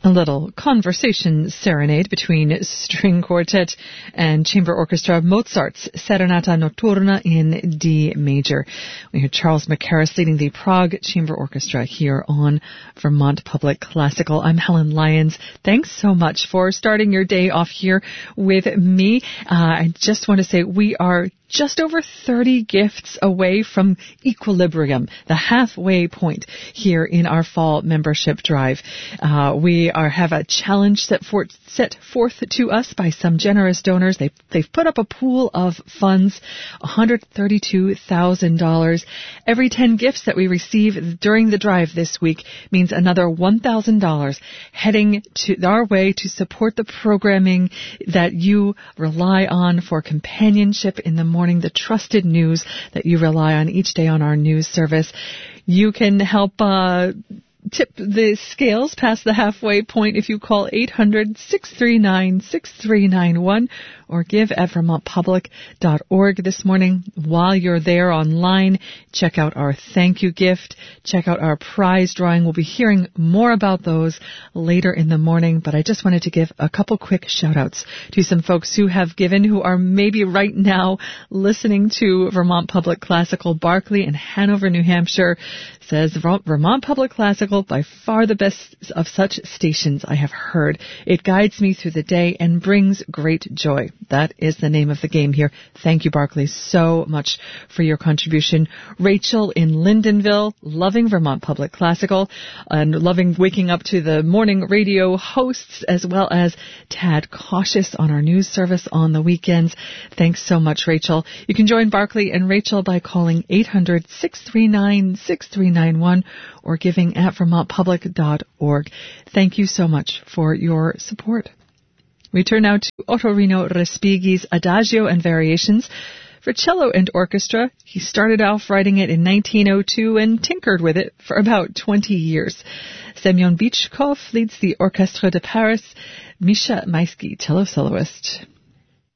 A little conversation serenade between string quartet and chamber orchestra, Mozart's Serenata Notturna in D major. We heard Charles Mackerras leading the Prague Chamber Orchestra here on Vermont Public Classical. I'm Helen Lyons. Thanks so much for starting your day off here with me. I just want to say we are just over 30 gifts away from equilibrium, the halfway point here in our fall membership drive. We have a challenge set forth to us by some generous donors. They've put up a pool of funds, $132,000. Every 10 gifts that we receive during the drive this week means another $1,000 heading to our way to support the programming that you rely on for companionship in the morning, the trusted news that you rely on each day on our news service. You can help tip the scales past the halfway point if you call 800-639-6391 or give at vermontpublic.org this morning. While you're there online, check out our thank you gift. Check out our prize drawing. We'll be hearing more about those later in the morning, but I just wanted to give a couple quick shout-outs to some folks who have given, who are maybe right now listening to Vermont Public Classical. Barclay in Hanover, New Hampshire says, Vermont Public Classical, by far the best of such stations I have heard. It guides me through the day and brings great joy. That is the name of the game here. Thank you, Barclay, so much for your contribution. Rachel in Lyndonville, loving Vermont Public Classical and loving waking up to the morning radio hosts, as well as Tad Cautious on our news service on the weekends. Thanks so much, Rachel. You can join Barclay and Rachel by calling 800-639-6391 or giving at vermontpublic.org. Thank you so much for your support. We turn now to Ottorino Respighi's Adagio and Variations for cello and orchestra. He started off writing it in 1902 and tinkered with it for about 20 years. Semyon Bychkov leads the Orchestre de Paris. Misha Maisky, cello soloist.